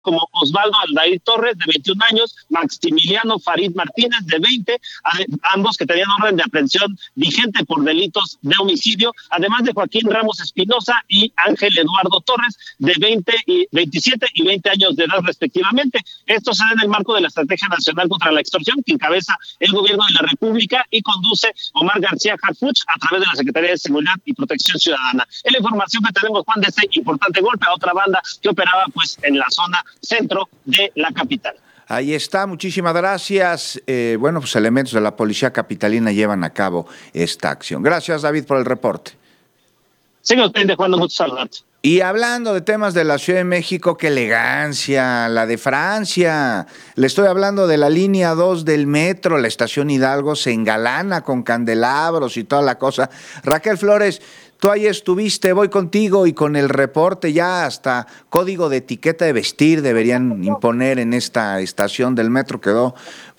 como Osvaldo Aldair Torres, de 21 años, Maximiliano Farid Martínez, de 20, ambos que tenían orden de aprehensión vigente por delitos de homicidio, además de Joaquín Ramos Espinosa y Ángel Eduardo Torres, de 27 y 20 años de edad respectivamente. Esto se da en el marco de la Estrategia Nacional contra la Extorsión que encabeza el gobierno de la República y conduce Omar García Harfuch a través de la Secretaría de Seguridad y Protección Ciudadana. Es la información que tenemos, Juan, de este importante golpe a otra banda que operaba pues en la zona centro de la capital. Ahí está, muchísimas gracias. Pues elementos de la policía capitalina llevan a cabo esta acción. Gracias, David, por el reporte. Señor usted, Juan, mucho saludarte. Y hablando de temas de la Ciudad de México, qué elegancia, la de Francia. Le estoy hablando de la línea 2 del metro, la estación Hidalgo se engalana con candelabros y toda la cosa. Raquel Flores, tú ahí estuviste, voy contigo y con el reporte, ya hasta código de etiqueta de vestir deberían imponer en esta estación del metro. Quedó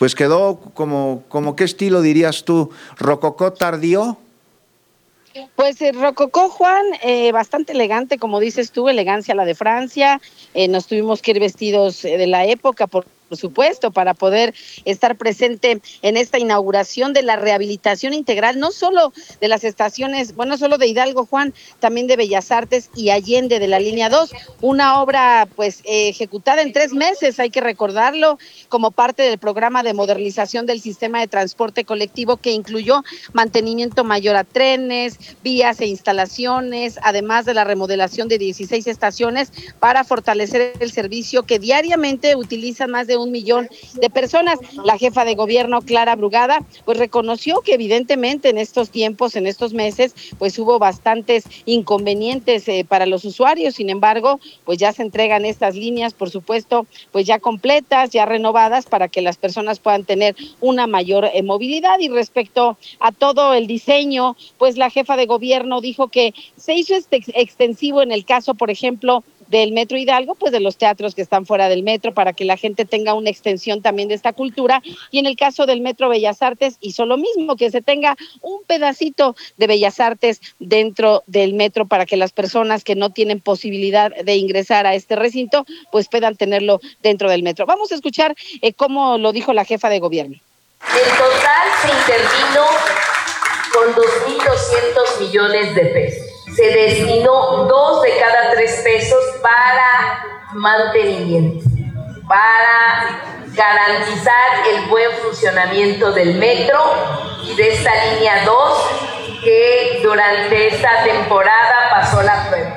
como ¿qué estilo dirías tú? ¿Rococó tardío? Pues rococó, Juan, bastante elegante, como dices tú, elegancia la de Francia. Nos tuvimos que ir vestidos de la época, por supuesto, para poder estar presente en esta inauguración de la rehabilitación integral, no solo de las estaciones, solo de Hidalgo, Juan, también de Bellas Artes y Allende de la línea 2, una obra pues ejecutada en 3 meses, hay que recordarlo, como parte del programa de modernización del sistema de transporte colectivo que incluyó mantenimiento mayor a trenes, vías e instalaciones, además de la remodelación de 16 estaciones para fortalecer el servicio que diariamente utilizan más de 1 millón de personas. La jefa de gobierno, Clara Brugada, pues reconoció que evidentemente en estos tiempos, en estos meses, pues hubo bastantes inconvenientes para los usuarios. Sin embargo, pues ya se entregan estas líneas, por supuesto, pues ya completas, ya renovadas, para que las personas puedan tener una mayor movilidad. Y respecto a todo el diseño, pues la jefa de gobierno dijo que se hizo extensivo en el caso, por ejemplo, del Metro Hidalgo, pues de los teatros que están fuera del metro, para que la gente tenga una extensión también de esta cultura, y en el caso del Metro Bellas Artes hizo lo mismo, que se tenga un pedacito de Bellas Artes dentro del metro para que las personas que no tienen posibilidad de ingresar a este recinto, pues puedan tenerlo dentro del metro. Vamos a escuchar cómo lo dijo la jefa de gobierno. En total se intervino con 2.200 millones de pesos. Se destinó 2 de cada 3 pesos para mantenimiento, para garantizar el buen funcionamiento del metro y de esta línea 2 que durante esta temporada pasó la prueba.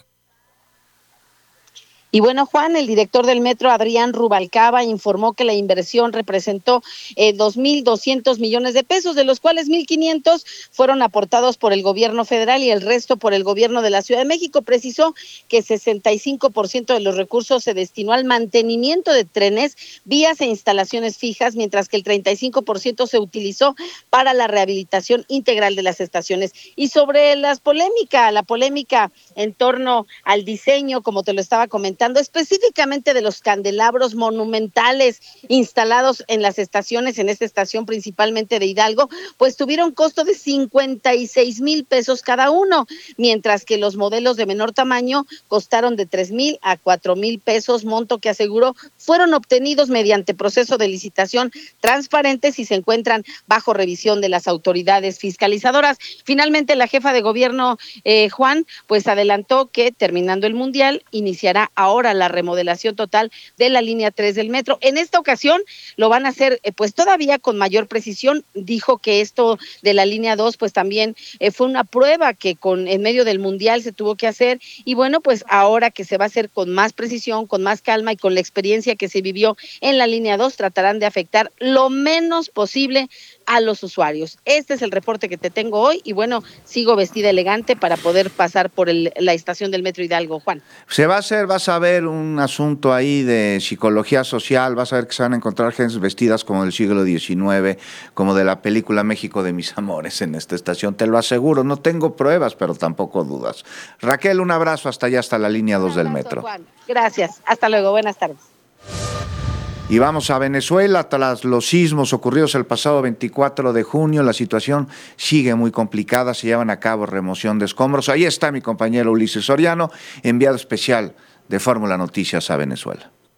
Y bueno, Juan, el director del metro, Adrián Rubalcaba, informó que la inversión representó 2.200 millones de pesos, de los cuales 1.500 fueron aportados por el gobierno federal y el resto por el gobierno de la Ciudad de México. Precisó que 65% de los recursos se destinó al mantenimiento de trenes, vías e instalaciones fijas, mientras que el 35% se utilizó para la rehabilitación integral de las estaciones. Y sobre la polémica en torno al diseño, como te lo estaba comentando, específicamente de los candelabros monumentales instalados en las estaciones, en esta estación principalmente de Hidalgo, pues tuvieron costo de 56,000 pesos cada uno, mientras que los modelos de menor tamaño costaron de 3,000 a 4,000 pesos, monto que aseguró fueron obtenidos mediante proceso de licitación transparentes y se encuentran bajo revisión de las autoridades fiscalizadoras. Finalmente, la jefa de gobierno, Juan, pues adelantó que terminando el Mundial iniciará ahora la remodelación total de la línea 3 del metro. En esta ocasión lo van a hacer pues todavía con mayor precisión. Dijo que esto de la línea 2 pues también fue una prueba que en medio del Mundial se tuvo que hacer, y bueno, pues ahora que se va a hacer con más precisión, con más calma y con la experiencia que se vivió en la línea 2, tratarán de afectar lo menos posible a los usuarios. Este es el reporte que te tengo hoy y bueno, sigo vestida elegante para poder pasar por la estación del Metro Hidalgo, Juan. Vas a ver un asunto ahí de psicología social, vas a ver que se van a encontrar gentes vestidas como del siglo XIX, como de la película México de mis amores en esta estación, te lo aseguro, no tengo pruebas, pero tampoco dudas. Raquel, un abrazo hasta allá, hasta la línea 2 del metro. Juan. Gracias, hasta luego, buenas tardes. Y vamos a Venezuela. Tras los sismos ocurridos el pasado 24 de junio, la situación sigue muy complicada, se llevan a cabo remoción de escombros. Ahí está mi compañero Ulises Soriano, enviado especial de Fórmula Noticias a Venezuela.